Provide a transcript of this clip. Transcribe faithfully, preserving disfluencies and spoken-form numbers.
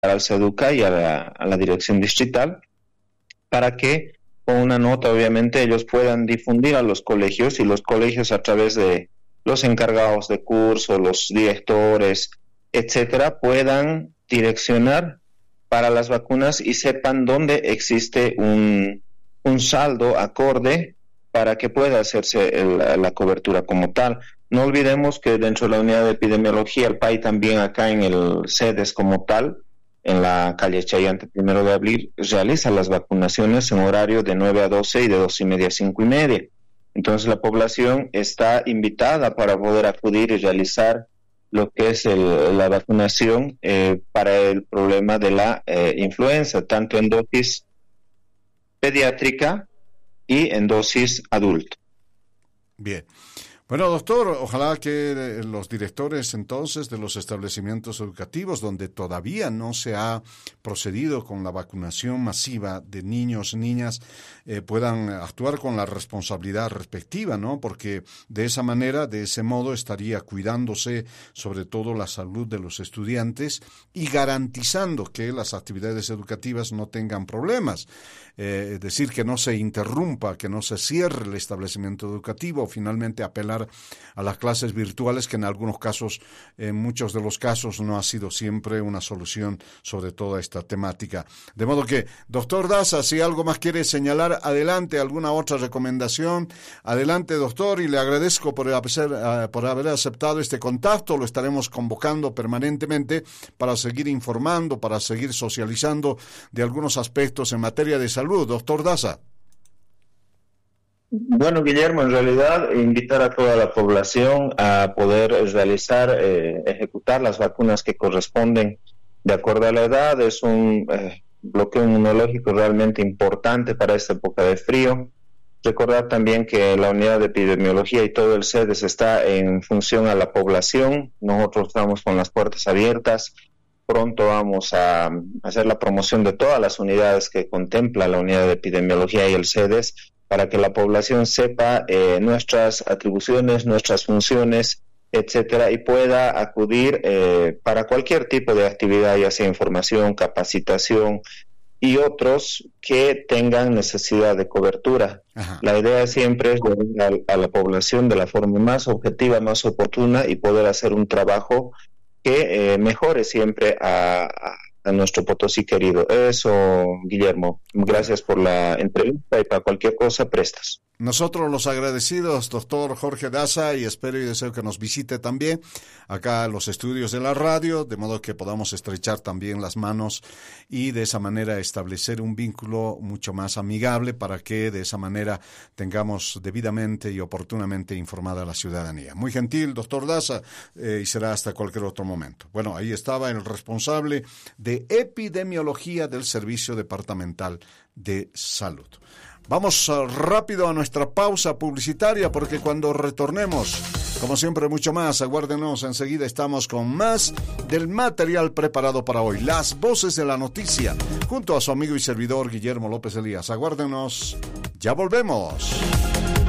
al SEDUCA y a la, a la dirección distrital para que con una nota obviamente ellos puedan difundir a los colegios y los colegios a través de los encargados de curso, los directores, etcétera, puedan direccionar para las vacunas y sepan dónde existe un, un saldo acorde para que pueda hacerse el, la cobertura como tal. No olvidemos que dentro de la unidad de epidemiología, el P A I también acá en el SEDES como tal, en la calle Chayante, primero de abril, realiza las vacunaciones en horario de nueve a doce y de doce y media a cinco y media. Entonces la población está invitada para poder acudir y realizar lo que es el, la vacunación eh, para el problema de la eh, influenza, tanto en dosis pediátrica y en dosis adulta. Bien. Bueno, doctor, ojalá que los directores entonces de los establecimientos educativos donde todavía no se ha procedido con la vacunación masiva de niños y niñas eh, puedan actuar con la responsabilidad respectiva, ¿no? Porque de esa manera, de ese modo, estaría cuidándose sobre todo la salud de los estudiantes y garantizando que las actividades educativas no tengan problemas. Eh, es decir, que no se interrumpa, que no se cierre el establecimiento educativo, finalmente apelar a las clases virtuales, que en algunos casos, en muchos de los casos, no ha sido siempre una solución sobre toda esta temática. De modo que, doctor Daza, si algo más quiere señalar, adelante, alguna otra recomendación, adelante, doctor, y le agradezco por haber, por haber aceptado este contacto, lo estaremos convocando permanentemente para seguir informando, para seguir socializando de algunos aspectos en materia de salud. Doctor Daza. Bueno, Guillermo, en realidad invitar a toda la población a poder realizar, eh, ejecutar las vacunas que corresponden de acuerdo a la edad. Es un eh, bloqueo inmunológico realmente importante para esta época de frío. Recordar también que la unidad de epidemiología y todo el SEDES está en función a la población. Nosotros estamos con las puertas abiertas. Pronto vamos a hacer la promoción de todas las unidades que contempla la unidad de epidemiología y el SEDES, para que la población sepa eh, nuestras atribuciones, nuestras funciones, etcétera, y pueda acudir eh, para cualquier tipo de actividad, ya sea información, capacitación y otros que tengan necesidad de cobertura. Ajá. La idea siempre es llegar a, a la población de la forma más objetiva, más oportuna y poder hacer un trabajo que eh, mejore siempre a, a a nuestro Potosí querido. Eso, Guillermo, gracias por la entrevista y para cualquier cosa prestas. Nosotros los agradecidos, doctor Jorge Daza, y espero y deseo que nos visite también acá a los estudios de la radio, de modo que podamos estrechar también las manos y de esa manera establecer un vínculo mucho más amigable para que de esa manera tengamos debidamente y oportunamente informada a la ciudadanía. Muy gentil, doctor Daza, eh, y será hasta cualquier otro momento. Bueno, ahí estaba el responsable de epidemiología del Servicio Departamental de Salud. Vamos uh, rápido a nuestra pausa publicitaria porque cuando retornemos, como siempre, mucho más. Aguárdenos, enseguida estamos con más del material preparado para hoy. Las voces de la noticia, junto a su amigo y servidor Guillermo López Elías. Aguárdenos, ya volvemos.